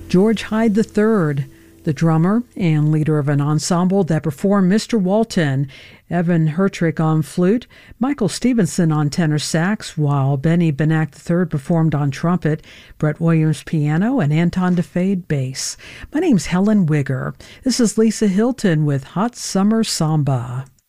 George Hyde III, the drummer and leader of an ensemble that performed Mr. Walton, Evan Hertrick on flute, Michael Stevenson on tenor sax, while Benny Benack III performed on trumpet, Brett Williams piano, and Anton DeFade bass. My name's Helen Wigger. This is Lisa Hilton with Hot Summer Samba.